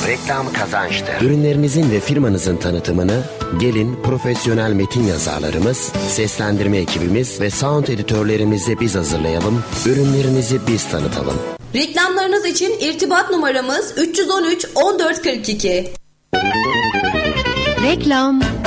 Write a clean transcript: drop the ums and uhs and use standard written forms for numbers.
reklam kazançtır. Ürünlerinizin ve firmanızın tanıtımını gelin profesyonel metin yazarlarımız, seslendirme ekibimiz ve sound editörlerimizle biz hazırlayalım. Ürünlerinizi biz tanıtalım. Reklamlarınız için irtibat numaramız 313 1442. Reklam